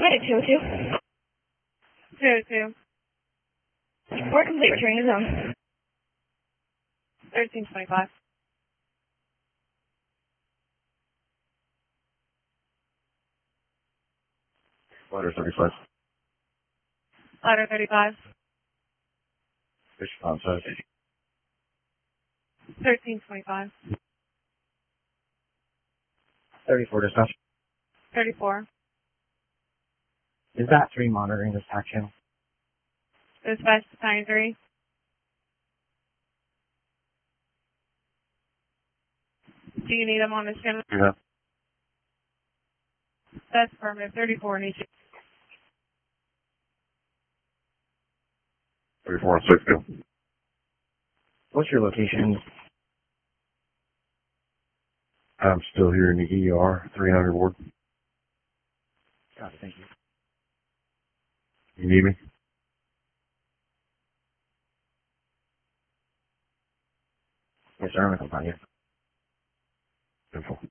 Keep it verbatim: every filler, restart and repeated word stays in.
Medic two oh two. two oh two. We're complete, returning to zone. thirteen twenty-five. Ladder thirty-five. Ladder thirty-five. Fish on side. thirteen twenty-five. thirty-four dispatch. thirty-four. Is that three monitoring this tac channel? Dispatch to Pine three. Do you need them on this channel? Yeah. That's affirmative. thirty-four needs you. thirty-four and six, go. What's your location? I'm still here in the E R, three hundred ward. Got it, thank you. You need me? Yes, sir, I'm going to come find you. Info.